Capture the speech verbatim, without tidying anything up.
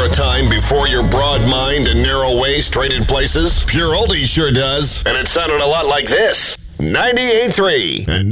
remember a time before your broad mind and narrow waist traded places? Pure Oldies sure does. And it sounded a lot like this. ninety-eight point three.